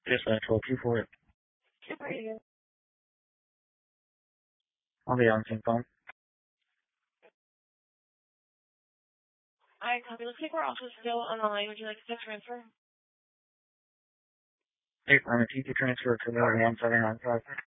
Dispatch, will you for it? Good for you. I'll be on the phone. Alright, copy. Looks like we're also still on the line. Would you like to transfer? Hey, I'm a TT transfer to 1795.